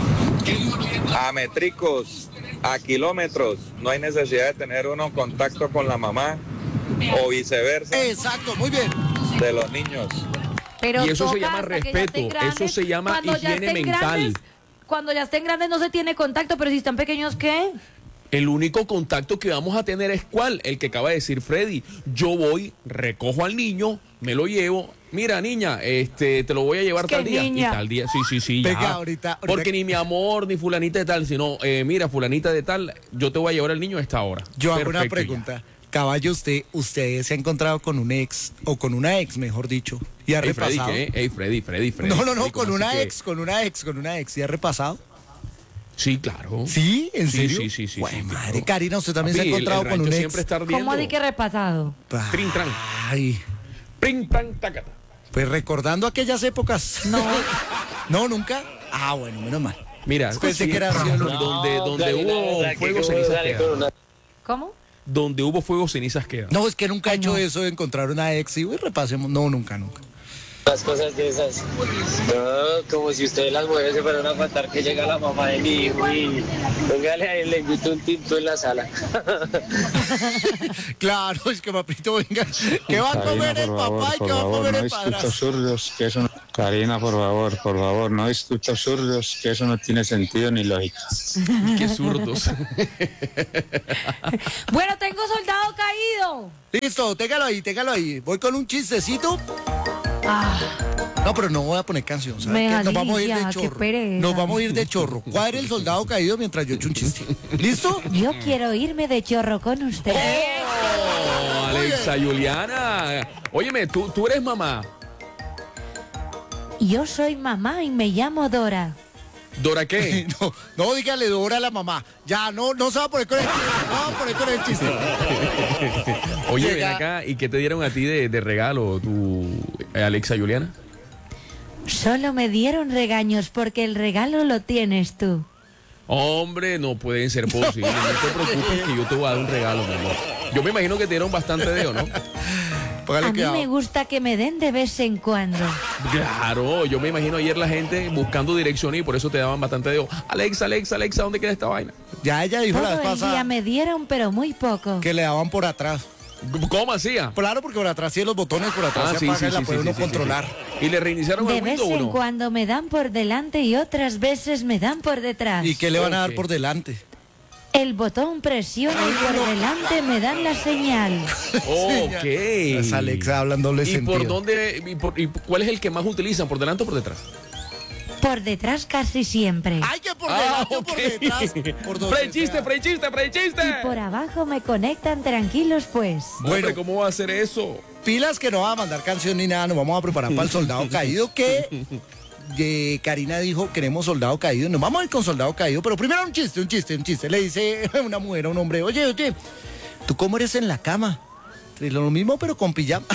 A metricos, a kilómetros, no hay necesidad de tener uno contacto con la mamá o viceversa Exacto, muy bien. de los niños. Pero Y eso se toca llama hasta que ya respeto, estén grandes. eso se llama Cuando ya higiene estén mental. grandes, cuando ya estén grandes no se tiene contacto, pero si están pequeños, ¿qué? El único contacto que vamos a tener es cuál, el que acaba de decir Freddy. Yo voy, recojo al niño, me lo llevo. Mira, niña, este, te lo voy a llevar Es que tal día. niña. Y tal día, sí, sí, sí. ya. Venga, ahorita- ahorita- Porque ni mi amor, ni fulanita de tal, sino, eh, mira, fulanita de tal, yo te voy a llevar al niño a esta hora. Yo hago una Perfecto, ya. pregunta. Caballo, usted, usted se ha encontrado con un ex, o con una ex, mejor dicho, y ha Ey, Freddy, repasado. ¿qué? Ey, Freddy, Freddy, Freddy. No, no, no, Freddy, con ¿cómo una así que- ex, con una ex, con una ex, ¿y ha repasado? Sí, claro. ¿Sí? ¿En Sí, serio? sí, sí, sí, Güey, sí, madre, claro. Karina, usted también Papi, se ha el- encontrado el con un rancho ex. siempre está ardiendo. ¿Cómo di que repasado? Trin, tran. Ay, Prin, tran, tacata. pues recordando aquellas épocas. No. ¿No, nunca? Ah, bueno, menos mal. Mira, Pensé sí, que era así el donde, donde, donde Karina, hubo ¿verdad que fuego, cómo cenizas sale con quedan. una- ¿Cómo? Donde hubo fuego, cenizas quedan. No, es que nunca he Ay, hecho no. eso de encontrar una ex y uy, repasemos. No, nunca, nunca. Las cosas de esas. No, como si ustedes las mujeres se fueran a faltar que llega la mamá de mi hijo y póngale ahí, le invito un tinto en la sala. Claro, es que papito, venga, ¿qué va a comer el papá y qué va a comer el padrastro? absurdos, que eso no... Karina, por favor, por favor, no discuta absurdos, que eso no tiene sentido ni lógica. Qué zurdos. Bueno, tengo soldado caído. Listo, téngalo ahí, téngalo ahí. Voy con un chistecito. Ah, No, pero no voy a poner canción, ¿sabes Me qué? Nos vamos a ir de alicia, qué chorro. pereza. Nos vamos a ir de chorro. Cuadre el soldado caído mientras yo echo un chiste. ¿Listo? yo quiero irme de chorro con usted. Oh, Alexa Juliana. Óyeme, tú, tú eres mamá. Yo soy mamá y me llamo Dora. ¿Dora qué? No, no, dígale Dora a la mamá. Ya, no, no se va a poner con el chiste. No va a poner con el chiste. Oye, ven Llega- acá, ¿y qué te dieron a ti de, de regalo, tu eh, Alexa Juliana? Solo me dieron regaños porque el regalo lo tienes tú. Hombre, no pueden ser posibles. No te preocupes que yo te voy a dar un regalo, mi amor. Yo me imagino que te dieron bastante dedo, ¿no? Póngale A mí cuidado. me gusta que me den de vez en cuando. Claro, yo me imagino ayer la gente buscando direcciones y por eso te daban bastante dedo. Alexa, Alexa, Alexa, ¿dónde queda esta vaina? Ya ella dijo la Todo vez el día pasada me dieron, pero muy poco. que le daban por atrás. ¿Cómo hacía? Claro, porque por atrás tiene los botones, por atrás Ah, se sí, apaga sí, y la sí, puede sí, uno sí, sí, controlar. sí. ¿Y le reiniciaron De el vez Windows en uno? cuando me dan por delante y otras veces me dan por detrás. ¿Y qué le van a dar Ok. por delante? El botón presiona y por delante me dan la señal. Ok. Es Alexa hablando doble ¿Y sentido. por dónde, y, por- y cuál es el que más utilizan? ¿Por delante o por detrás? Por detrás casi siempre. Ay, que por Ah, delante o ok. por detrás. Por donde Frey chiste, sea. frey chiste, frey chiste. Y por abajo me conectan tranquilos pues. Bueno. Hombre, ¿cómo va a hacer eso? Pilas que no va a mandar canción ni nada, nos vamos a preparar para el soldado caído que eh, Karina dijo, queremos soldado caído, nos vamos a ir con soldado caído, pero primero un chiste, un chiste, un chiste. Le dice una mujer a un hombre, oye, oye, ¿tú cómo eres en la cama? Y lo mismo pero con pijama.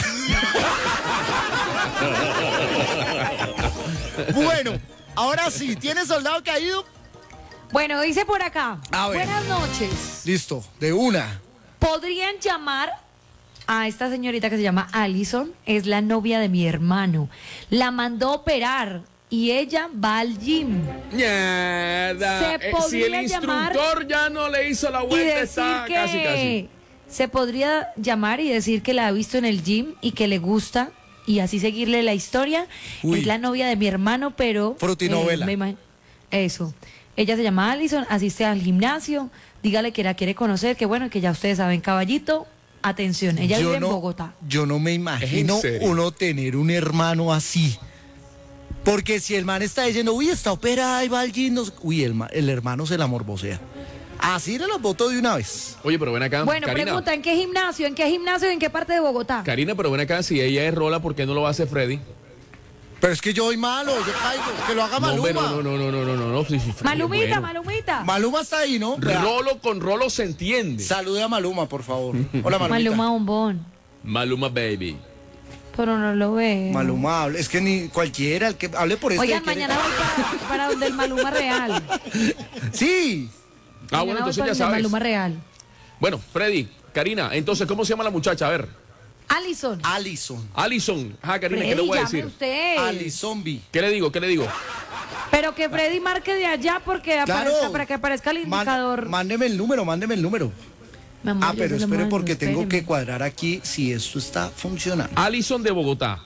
Bueno, ahora sí, ¿tienes soldado caído? Bueno, dice por acá. A ver. Buenas noches. Listo, de una. ¿Podrían llamar a esta señorita que se llama Allison? Es la novia de mi hermano. La mandó a operar y ella va al gym. Mierda. Se Eh, si podría el llamar instructor ya no le hizo la Y vuelta, decir está que casi, casi. se podría llamar y decir que la ha visto en el gym y que le gusta y así seguirle la historia. Uy. Es la novia de mi hermano, pero... Frutinovela. me imag- Eso. Ella se llama Allison, asiste al gimnasio, dígale que la quiere conocer, que bueno, que ya ustedes saben, caballito, atención, ella Yo vive en no- Bogotá. Yo no me imagino ¿En serio? uno tener un hermano así. Porque si el man está diciendo, uy, está operada y va al gym, no sé- uy, el, ma- el hermano se la morbosea. Así le los voto de una vez. Oye, pero ven acá, Bueno, Karina. pregunta, ¿en qué gimnasio? ¿En qué gimnasio y en qué parte de Bogotá? Karina, pero ven acá, si ella es rola, ¿por qué no lo hace Freddy? Pero es que yo soy malo, yo caigo, que lo haga No, Maluma. hombre, no, no, no, no, no, no, no, no, sí, sí, Freddy es Malumita, bueno. Malumita. Maluma está ahí, ¿no? Vea, Rolo con Rolo se entiende. salude a Maluma, por favor. Hola, Malumita. Maluma bombón. Maluma Baby. Pero no lo ve. Maluma, hable. Es que ni cualquiera, el que hable por este. Oigan, quiere- mañana voy para, para donde el Maluma real. Sí. Ah, Mañana bueno, voy entonces para ya donde el sabes. Maluma real. Bueno, Freddy, Karina, entonces, ¿cómo se llama la muchacha? A ver. Allison. Allison. Allison. Ajá, Karina, ¿qué Freddy, le voy a llame decir? usted. Allison B. ¿Qué le digo? ¿Qué le digo? Pero que Freddy marque de allá porque Claro. aparezca, para que aparezca el Man- indicador. mándeme el número, mándeme el número. Mi amor, Ah, yo pero se lo espere mando, porque tengo espéreme. que cuadrar aquí si esto está funcionando. Allison de Bogotá.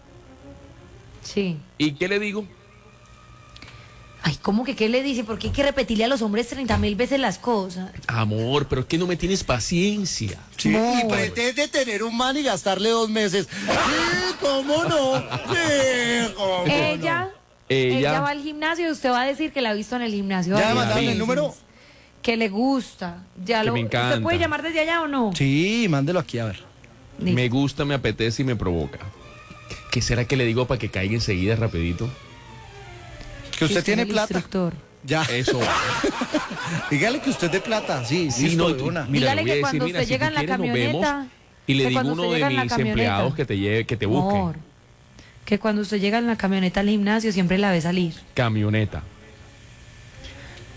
Sí. ¿Y qué le digo? Ay, ¿cómo que qué le dice? Porque hay que repetirle a los hombres treinta mil veces las cosas. Amor, pero es que no me tienes paciencia. Sí, y pretende tener un man y gastarle dos meses. Sí, ¿cómo no? Sí, ¿cómo Ella, Ella. ella va al gimnasio y usted va a decir que la ha visto en el gimnasio. ¿Ya varias mandaron el veces. número? Que le gusta. Ya Que lo, me ¿Usted encanta. puede llamar desde allá o no? Sí, mándelo aquí a ver. Listo. Me gusta, me apetece y me provoca. ¿Qué será que le digo para que caiga enseguida rapidito? Que usted es tiene el plata. instructor. Ya. Eso va. Dígale que usted es de plata. Sí, Sí, listo, no, de una. mira, Dígale le voy a que decir, cuando mira, usted si llega tú en la quieres, nos vemos camioneta, y le que digo cuando uno usted de llega en la mis camioneta, empleados que te lleve, que te busque. Amor, que cuando usted llega en la camioneta al gimnasio siempre la ve salir. Camioneta.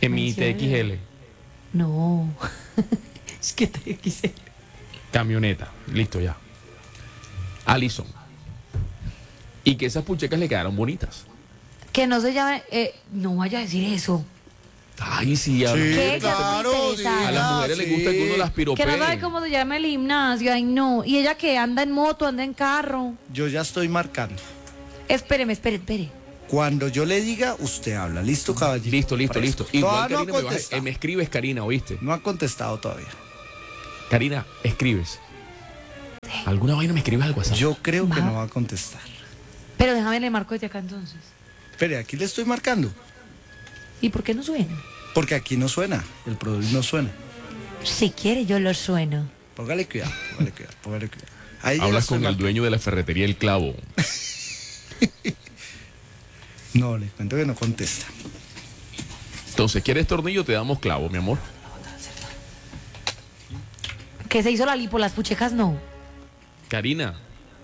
En mi T X L. No. Es que T X L. Camioneta. Listo ya. Alison. Y que esas puchecas le quedaron bonitas. Que no se llame... Eh, no vaya a decir eso. Ay, sí, a, Sí, ¿Qué? claro, Ya sí, se a las mujeres sí. les gusta que uno las Que piropee. no sabe cómo se llama el gimnasio. Ay, no. Y ella que anda en moto, anda en carro. Yo ya estoy marcando. Espéreme, espere, espere. Cuando yo le diga, usted habla. ¿Listo, caballero? Listo, listo, listo. Todavía Igual, no ha Karina, me vas a- contestado. eh, me escribes, Karina, ¿oíste? No ha contestado todavía. Karina, escribes. ¿Alguna vaina me escribes al WhatsApp? Yo creo que Va. no va a contestar. Pero déjame le marco desde acá entonces. Espere, aquí le estoy marcando. ¿Y por qué no suena? Porque aquí no suena. El producto no suena. Si quiere, yo lo sueno. Póngale cuidado, póngale cuidado, póngale cuidado. Ahí ya Hablas estoy con el marcando. dueño de la ferretería El Clavo. No, le cuento que no contesta. Entonces, ¿quieres tornillo? Te damos clavo, mi amor. Que se hizo la lipo, las puchecas no. Karina.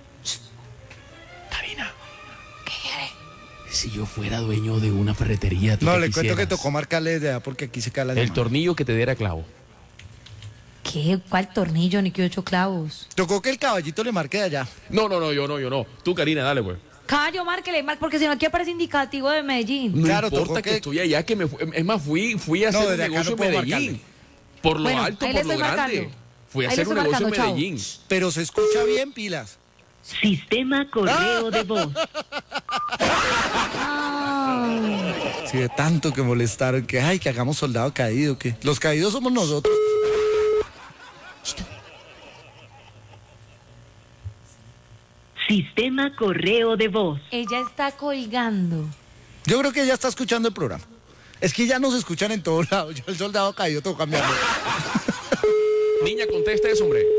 Karina. ¿Qué quiere? Si yo fuera dueño de una ferretería, ¿tú No, qué le cuento que quisieras? tocó marcarle desde allá porque aquí se cae la El llamada. tornillo que te diera clavo. ¿Qué? ¿Cuál tornillo? Ni que ocho clavos. Tocó que el caballito le marque de allá. No, no, no, yo no, yo no. Tú, Karina, dale, pues. Cayo, márquele, mar- porque si no aquí aparece indicativo de Medellín. No Claro, importa tocó que... que- estoy allá, que me fu- es más, fui, fui a No, hacer un desde acá negocio no en puedo Medellín. marcarle. Por lo Bueno, alto, ahí por le lo estoy grande. marcando. Fui a Ahí le hacer un estoy negocio en marcando, chao. Medellín. Pero se escucha bien, pilas. Sistema correo de voz. Ay. Sí, de tanto que molestaron, que ay, que hagamos soldado caído, que los caídos somos nosotros. Sistema correo de voz. Ella está colgando. Yo creo que ella está escuchando el programa. Es que ya nos escuchan en todos lados. Yo el soldado caído tengo que cambiarlo. Niña, contesta eso, hombre.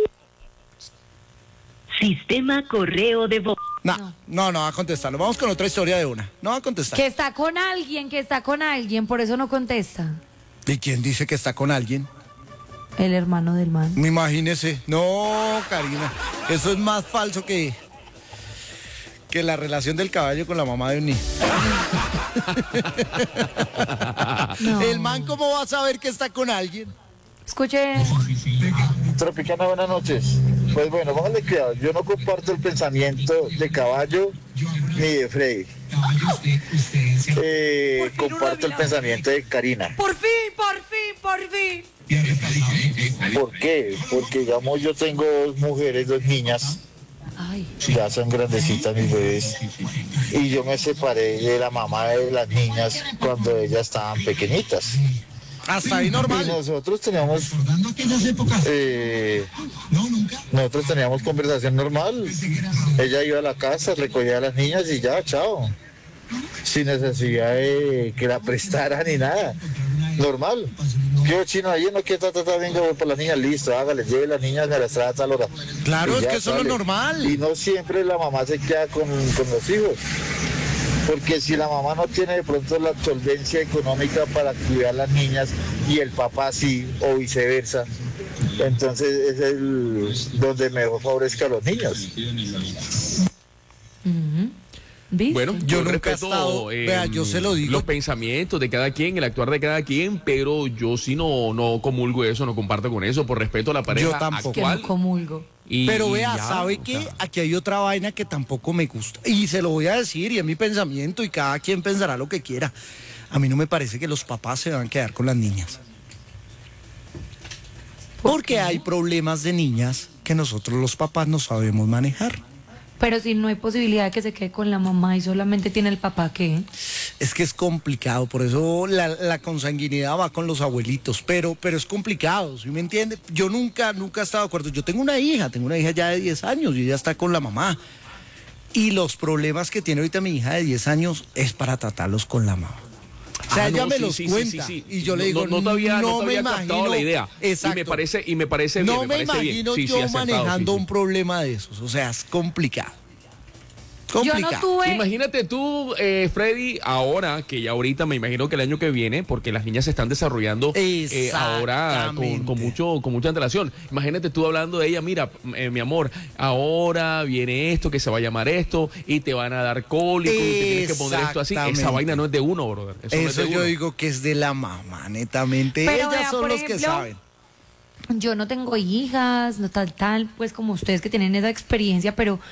Sistema correo de voz. No, no, no va a contestarlo. Vamos con otra historia de una. No va a contestar. Que está con alguien, que está con alguien, por eso no contesta. ¿Y quién dice que está con alguien? El hermano del man. Imagínese. No, Karina. Eso es más falso que, que la relación del caballo con la mamá de un niño. No. El man, ¿cómo va a saber que está con alguien? Escuche. Tropicana, buenas noches. Pues bueno, póngale cuidado. Yo no comparto el pensamiento de Caballo ni de Freddy. Eh, comparto el pensamiento de Karina. Por fin, por fin, por fin. ¿Por qué? Porque, digamos, yo tengo dos mujeres, dos niñas. Ay. Ya son grandecitas mis bebés. Y yo me separé de la mamá de las niñas cuando ellas estaban pequeñitas. Hasta ahí Y normal. nosotros teníamos eh, nosotros teníamos conversación normal. Ella iba a la casa, recogía a las niñas y ya, chao. Sin necesidad de que la prestara ni nada. Normal. Yo chino ahí no quiero tratar, venga, voy por las niñas, listo, hágale, lleve las niñas, me las trae a tal hora. Claro, Y es ya que eso es lo sale. normal. Y no siempre la mamá se queda con, con los hijos. Porque si la mamá no tiene de pronto la solvencia económica para cuidar a las niñas y el papá sí, o viceversa, entonces es el donde mejor favorezca a los niños. Ujú. ¿Viste? Bueno, Yo yo, nunca he respeto estado- eh, vea, yo se lo digo. los pensamientos de cada quien, el actuar de cada quien, pero yo sí no, no comulgo eso, no comparto con eso, por respeto a la pareja Yo tampoco. que actual. no comulgo. y- Pero y vea, ya, ¿sabe o qué? sea, Aquí hay otra vaina que tampoco me gusta. Y se lo voy a decir, y es mi pensamiento, y cada quien pensará lo que quiera. A mí no me parece que los papás se van a quedar con las niñas. Porque hay problemas de niñas que nosotros los papás no sabemos manejar. Pero si no hay posibilidad de que se quede con la mamá y solamente tiene el papá, ¿qué? Es que es complicado, por eso la, la consanguinidad va con los abuelitos, pero, pero es complicado, ¿sí me entiende? Yo nunca, nunca he estado de acuerdo. Yo tengo una hija, tengo una hija ya de diez años y ella está con la mamá. Y los problemas que tiene ahorita mi hija de diez años es para tratarlos con la mamá. O sea, ah, ella no, me sí, los sí, sí, cuenta sí, sí. y yo le No, digo, no, no te había, no te me había captado imagino la idea. Exacto. Y me parece, y me parece bien, No me, parece bien. imagino Sí, sí, yo acertado, manejando sí, sí. un problema de esos, o sea, es complicado. Yo no tuve... Imagínate tú, eh, Freddy, ahora, que ya ahorita me imagino que el año que viene, porque las niñas se están desarrollando eh, ahora con, con, mucho, con mucha antelación. Imagínate tú hablando de ella, mira, eh, mi amor, ahora viene esto, que se va a llamar esto, y te van a dar cólico, y te tienes que poner esto así. Esa vaina no es de uno, brother. Eso, Eso no es de yo uno. digo que es de la mamá, netamente. Pero Ellas vea, son por los que ejemplo, saben. Yo no tengo hijas, no tal, tal, pues como ustedes que tienen esa experiencia, pero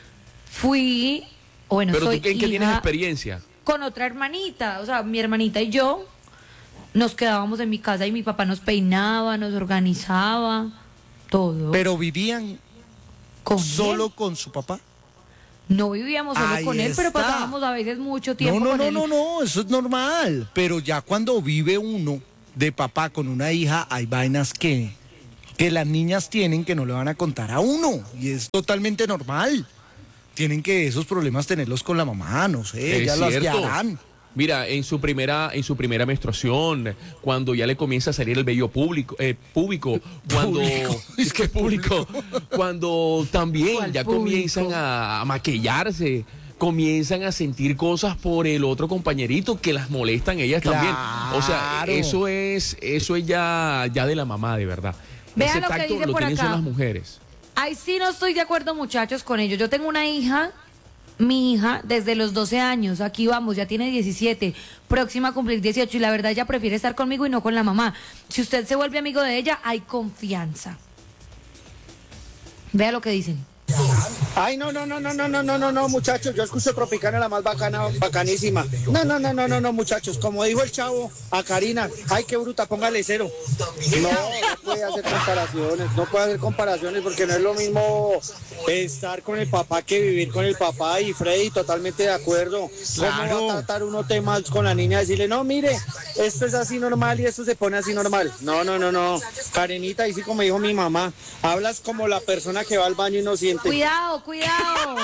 fui, o bueno, Pero soy tú, ¿en qué hija tienes experiencia? con otra hermanita, o sea, mi hermanita y yo nos quedábamos en mi casa y mi papá nos peinaba, nos organizaba, todo. Pero vivían ¿Con solo él? con su papá. No vivíamos solo Ahí con él, pero está. pasábamos a veces mucho No, tiempo no, con no, él. no, no, eso es normal. Pero ya cuando vive uno de papá con una hija, hay vainas que, que las niñas tienen que no le van a contar a uno. Y es totalmente normal. Tienen que esos problemas tenerlos con la mamá, no sé, Es ya las cierto. guiarán. Mira, en su primera, en su primera menstruación, cuando ya le comienza a salir el vello público, eh, público, cuando es que público, cuando también ¿Cuál ya público? comienzan a, a maquillarse, comienzan a sentir cosas por el otro compañerito que las molestan ellas también. O sea, Claro. eso es, eso es ya, ya de la mamá, de verdad. Vea Ese lo que tacto dice lo por tienen acá. son las mujeres. Ay, sí, no estoy de acuerdo, muchachos, con ellos. Yo tengo una hija, mi hija, desde los doce años. Aquí vamos, ya tiene diecisiete, próxima a cumplir dieciocho. Y la verdad, ella prefiere estar conmigo y no con la mamá. Si usted se vuelve amigo de ella, hay confianza. Vea lo que dicen. Ay, no, no, no, no, no, no, no, no, no, muchachos, yo escucho Tropicana la más bacana, bacanísima. No, no, no, no, no, no, muchachos, como dijo el chavo a Karina, ay, qué bruta, póngale cero. No, no puede hacer comparaciones, no puede hacer comparaciones porque no es lo mismo estar con el papá que vivir con el papá. Y Freddy, totalmente de acuerdo. Claro. ¿Cómo va a tratar uno temas con la niña? Decirle, no, mire, esto es así normal y esto se pone así normal. No, no, no, no, Karenita, y sí como dijo mi mamá, hablas como la persona que va al baño y no siente. Cuidado, cuidado.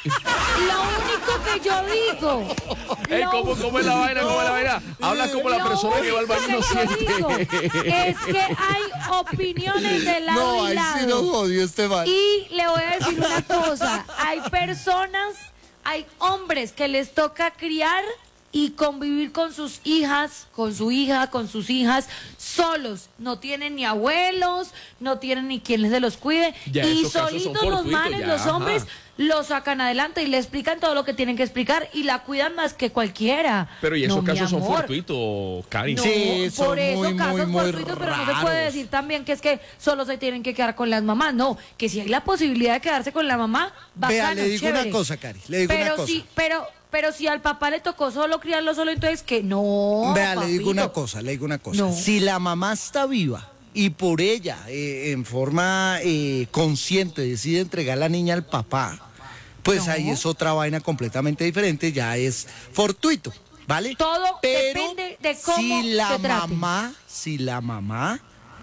Lo único que yo digo. Ey, lo ¿cómo, ¿Cómo es la vaina? ¿Cómo es la vaina? Hablas como la Lo persona que va al baño y no único que yo siente. digo es que hay opiniones de lado No, y ahí lado. sí nos jodió este man. Y le voy a decir una cosa, hay personas, hay hombres que les toca criar y convivir con sus hijas, con su hija, con sus hijas, solos. No tienen ni abuelos, no tienen ni quien les los cuide. Ya, y esos casos son solitos los fortuitos, manes, ya, los ajá. hombres, los sacan adelante y le explican todo lo que tienen que explicar y la cuidan más que cualquiera. Pero y esos No, mi casos son amor. fortuitos, Cari. No, Sí, son por eso muy, muy, casos muy fortuitos, pero no se raros. puede decir también que es que solo se tienen que quedar con las mamás. No, que si hay la posibilidad de quedarse con la mamá, bacano, Vea, le digo chévere. una cosa, Cari, le digo pero una cosa. Si, pero, pero si al papá le tocó solo criarlo solo, entonces que no. Vea, le digo papito. una cosa, le digo una cosa. No. Si la mamá está viva y por ella, eh, en forma eh, consciente, decide entregar la niña al papá, pues No. ahí es otra vaina completamente diferente, ya es fortuito, ¿vale? Todo Pero depende de cómo si la se trate. mamá, si la mamá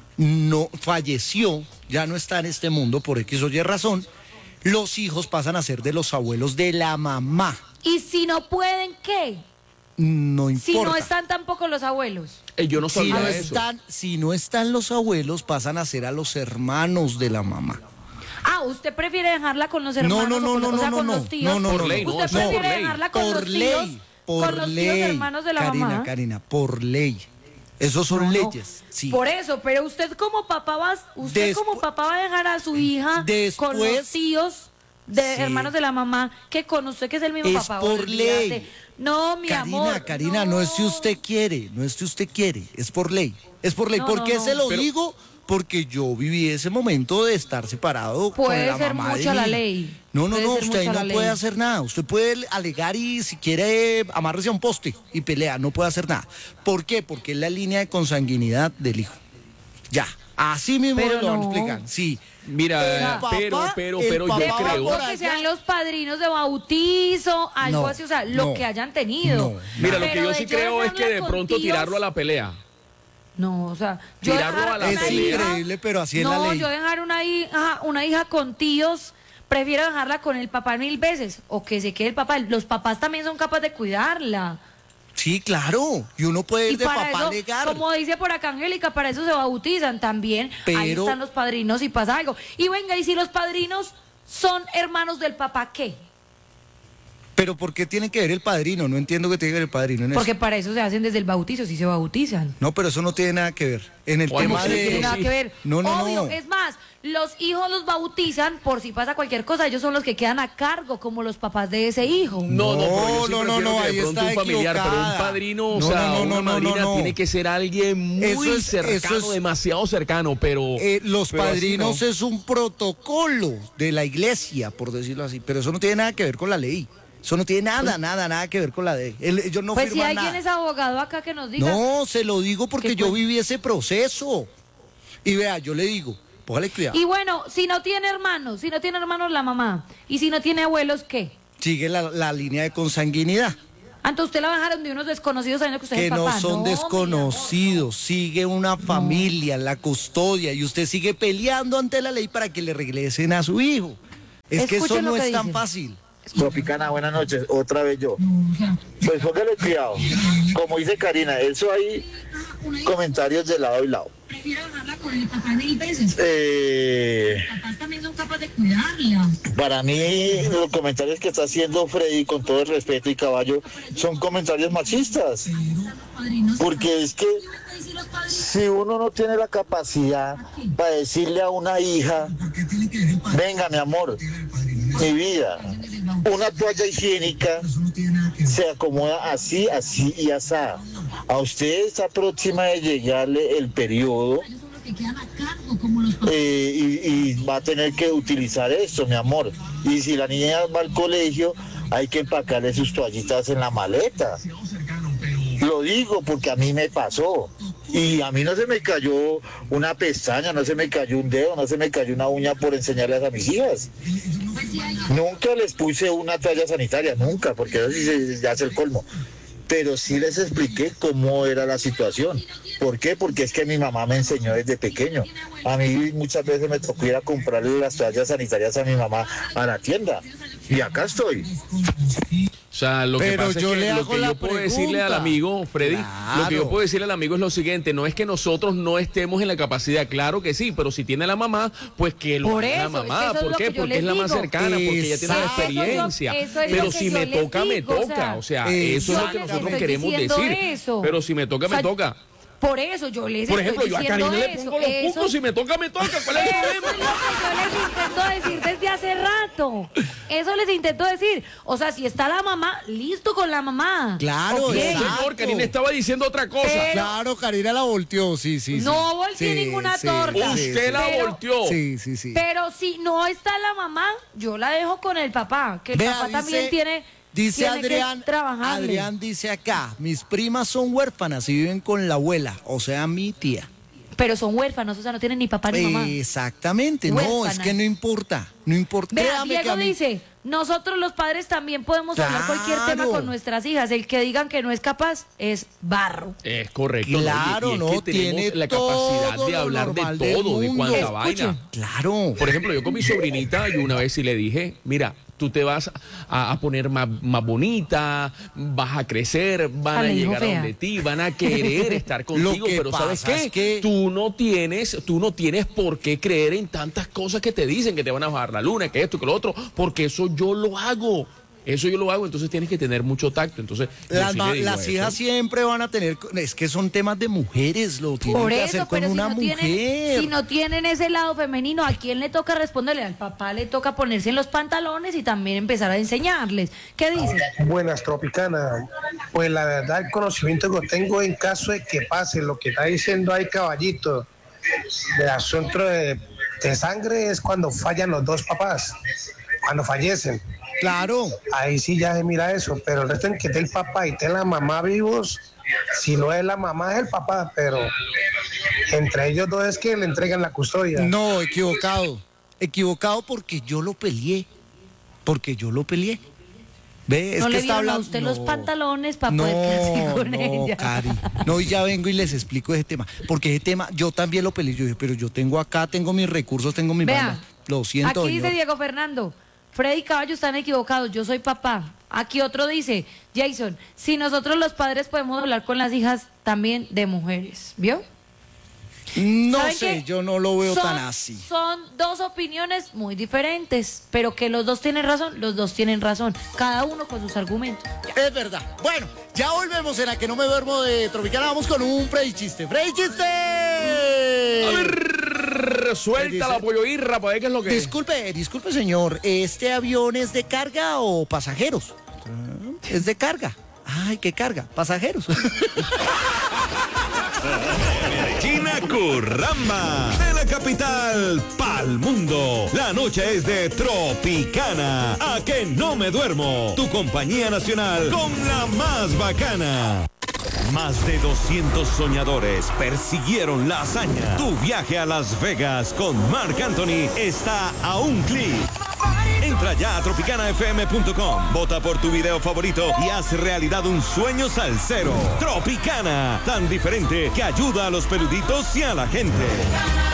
no falleció, ya no está en este mundo por X o Y razón, los hijos pasan a ser de los abuelos de la mamá. Y si no pueden, ¿qué? No Si importa. no están tampoco los abuelos. Eh, yo no Si sabía no, eso. están, si no están los abuelos, pasan a ser a los hermanos de la mamá. Ah, ¿usted prefiere dejarla con los No, hermanos no, o no, con, no, o sea, no, con no, los tíos? no, no, Por no, ley, no. no, ¿Usted eso es por prefiere ley. dejarla con Por los tíos? ley, por con los ley. tíos hermanos de la Karina, mamá. Karina, por ley. Esos son No, no. leyes, sí. Por eso, pero usted como papá va, usted Despu- como papá va a dejar a su hija con los Después- tíos de Sí. hermanos de la mamá que con usted que es el mismo Es papá. por olvídate. ley. No, mi Karina, amor. Karina, no. es si usted quiere, no es si usted quiere, es por ley. Es por ley. No, ¿Por no, qué no. se lo Pero- digo? Porque yo viví ese momento de estar separado con Puede la ser mamá de mucha mi la hija. ley. No, no, Puede no, ser usted mucha no la puede ley. hacer nada. Usted puede alegar y si quiere amárrese a un poste y pelea, no puede hacer nada. ¿Por qué? Porque es la línea de consanguinidad del hijo. Ya, así mismo Pero lo van no. explicando. Sí. Mira, El papá- pero, pero, el pero yo papá De va creo. pronto por que allá. sean los padrinos de bautizo, algo No, así, o sea, lo no, que hayan tenido. no. Mira, lo que Pero yo de sí creo es que dejarla de con pronto tíos, tirarlo a la pelea. No, o sea, yo Tirarlo dejar a la Es una pelea. hija- increíble, pero así es no, la ley. yo dejar una hija, una hija con tíos, prefiero dejarla con el papá mil veces, o que se quede el papá. Los papás también son capaces de cuidarla. Sí, claro. Y uno puede Y ir de para papá eso, a alegar. como dice por acá Angélica, para eso se bautizan también. Ahí Pero- están los padrinos y pasa algo. Y venga, y si los padrinos son hermanos del papá, ¿qué? Pero ¿por qué tiene que ver el padrino? No entiendo qué tiene que ver el padrino en eso. Porque para eso se hacen desde el bautizo, si se bautizan. No, pero eso no tiene nada que ver. En el ¿Cómo tema que no de... tiene nada que ver? No, no, Obvio, no. es más, los hijos los bautizan por si pasa cualquier cosa, ellos son los que quedan a cargo, como los papás de ese hijo. No, no, pero yo sí no, no, prefiero no, que ahí de pronto está un familiar, pero un equivocada. padrino, o No, sea, no, no, una no, no, madrina no. tiene que ser alguien muy Eso es- cercano, eso es- demasiado cercano, pero... Eh, los pero así padrinos no. es un protocolo de la iglesia, por decirlo así, pero eso no tiene nada que ver con la ley. Eso no tiene nada, nada, nada que ver con la ley. El- ellos no Pues si firman alguien nada. es abogado acá que nos diga. No, se lo digo porque ¿Qué yo fue? viví ese proceso. Y vea, yo le digo, póngale cuidado. Y bueno, si no tiene hermanos, si no tiene hermanos la mamá, y si no tiene abuelos, ¿qué? Sigue la, la línea de consanguinidad. Entonces usted la bajaron de unos desconocidos sabiendo que usted Que es no papá. son desconocidos, sigue una familia, la custodia, y usted sigue peleando ante la ley para que le regresen a su hijo. Es que eso Escuchen lo no que es tan dicen. fácil. Tropicana, buenas noches, otra vez yo. Pues póngale cuidado, como dice Karina, eso hay comentarios de lado y lado. Eh, para mí, los comentarios que está haciendo Freddy, con todo el respeto y caballo, son comentarios machistas. Porque es que si uno no tiene la capacidad para decirle a una hija, venga mi amor, mi vida, una toalla higiénica se acomoda así, así y así. A usted está próxima de llegarle el periodo eh, y, y va a tener que utilizar esto, mi amor. Y si la niña va al colegio, hay que empacarle sus toallitas en la maleta. Lo digo porque a mí me pasó. Y a mí no se me cayó una pestaña, no se me cayó un dedo, no se me cayó una uña por enseñarles a mis hijas. Nunca les puse una toalla sanitaria, nunca, porque eso sí se- ya es el colmo. Pero sí les expliqué cómo era la situación. ¿Por qué? Porque es que mi mamá me enseñó desde pequeño. A mí muchas veces me tocó ir a comprarle las toallas sanitarias a mi mamá a la tienda. Y acá estoy. O sea, lo que Pero pasa yo es le que lo hago que la yo puedo decirle al pregunta. amigo, Freddy, lo que yo Claro. puedo decirle al amigo es lo siguiente, no es que nosotros no estemos en la capacidad, claro que sí, pero si tiene la mamá, pues que lo Por haga la eso, es que mamá. eso es ¿Por lo qué? que yo Porque les es la más digo. cercana, porque ella tiene la Exacto. experiencia. Eso yo- eso es pero lo que si yo me les toca, me digo, o toca. sea, O sea, yo eso es lo les que nosotros estoy queremos diciendo decir. eso. Pero si me toca, O sea, me toca. Por eso yo les Por estoy ejemplo, yo a diciendo Karina le eso. pongo los Eso- puntos, si me toca, me toca. ¿Cuál es el Eso problema? es lo que yo les intento decir desde hace rato. Eso les intento decir. O sea, si está la mamá, listo con la mamá. Claro, Ok. exacto. Señor, Karina estaba diciendo otra cosa. Pero- Claro, Karina la volteó, sí, sí. sí. No volteé Sí, ninguna sí, torta. sí, Usted sí. la Pero- volteó. Sí, sí, sí. Pero si no está la mamá, yo la dejo con el papá. Que el Vea, papá dice- también tiene, Dice tiene Adrián, que trabajarle. Adrián dice acá, mis primas son huérfanas y viven con la abuela, o sea, mi tía. Pero son huérfanos, o sea, no tienen ni papá ni mamá. Exactamente, no, es Huérfanas. que no importa, no importa. Vea, Créame que Diego a mí- dice, nosotros los padres también podemos hablar cualquier tema Claro. con nuestras hijas. El que digan que no es capaz es barro. Es correcto. ¿no? Claro, Y- y es no, que tenemos tiene la todo capacidad de lo hablar normal de del todo, de mundo. cuánta Escuchen. vaina. Claro. Por ejemplo, yo con mi sobrinita, yo una vez sí le dije, mira, tú te vas a, a poner más, más bonita, vas a crecer, van Ah, a le dijo llegar a fea. donde ti, van a querer estar contigo, que pero ¿sabes pasa qué? es que- Tú no tienes, tú no tienes por qué creer en tantas cosas que te dicen, que te van a bajar la luna, que esto, que lo otro, porque eso yo lo hago. Eso yo lo hago, entonces tienes que tener mucho tacto. Entonces, yo Las, sí ma- le digo las eso. hijas siempre van a tener, es que son temas de mujeres, lo tienen Por que eso, hacer con pero si una no, mujer. tienen, si no tienen ese lado femenino, ¿a quién le toca responderle? Al papá le toca ponerse en los pantalones y también empezar a enseñarles. ¿Qué dice? Buenas, Tropicana. Pues la verdad, el conocimiento que tengo en caso de que pase lo que está diciendo ahí, caballito, del asunto de, de sangre es cuando fallan los dos papás, cuando fallecen. Claro. Ahí sí ya se mira eso, pero el resto en que esté el papá y esté la mamá vivos, si no es la mamá, es el papá, pero entre ellos dos es que le entregan la custodia. No, equivocado. Equivocado porque yo lo peleé. Porque yo lo peleé. ¿Ve? Es no que le está vieron a hablando. usted no, los pantalones para poder quedarse con no, ella. Cari. No, y ya vengo y les explico ese tema. Porque ese tema, yo también lo peleé. Yo dije, pero yo tengo acá, tengo mis recursos, tengo mi Vea, banda. Lo siento, Aquí dice señor. Diego Fernando, Freddy y Caballo están equivocados, yo soy papá. Aquí otro dice, Jason, si nosotros los padres podemos hablar con las hijas también de mujeres, ¿vio? No ¿Saben sé, qué? yo no lo veo Son- tan así. Son dos opiniones muy diferentes, pero que los dos tienen razón, los dos tienen razón, cada uno con sus argumentos. Es verdad. Bueno, ya volvemos en la que no me duermo de Tropicana. Vamos con un Freddy Chiste. ¡Freddy Chiste! A ver, suelta la pollo irra para ver qué es lo que es. Disculpe, disculpe, señor. ¿Este avión es de carga o pasajeros? Es de carga. Ay, ¿qué carga? Pasajeros. China Curramba, de la capital pa'l mundo. La noche es de Tropicana. A que no me duermo. Tu compañía nacional con la más bacana. Más de doscientos soñadores persiguieron la hazaña. Tu viaje a Las Vegas con Marc Anthony está a un clic. Entra ya a tropicana f m punto com, vota por tu video favorito y haz realidad un sueño salsero. Tropicana, tan diferente que ayuda a los peluditos y a la gente.